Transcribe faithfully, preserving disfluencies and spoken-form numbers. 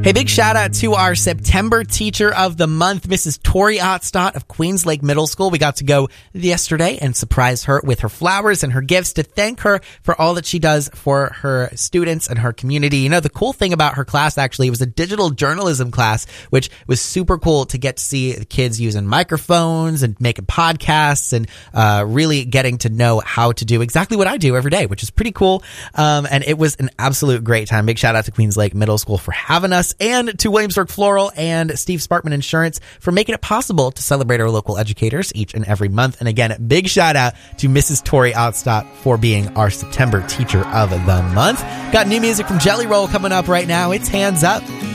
Hey, big shout out to our September Teacher of the Month, Missus Tori Ottstott of Queens Lake Middle School. We got to go yesterday and surprise her with her flowers and her gifts to thank her for all that she does for her students and her community. You know, the cool thing about her class, actually, it was a digital journalism class, which was super cool to get to see the kids using microphones and making podcasts and uh, really getting to know how to do exactly what I do every day, which is pretty cool. Um, and it was an absolute great time. Big shout out to Queens Lake Middle School for having us, and to Williamsburg Floral and Steve Sparkman Insurance for making it possible to celebrate our local educators each and every month. And again, big shout out to Missus Tori Ottstott for being our September Teacher of the Month. Got new music from Jelly Roll coming up right now. It's Hands Up.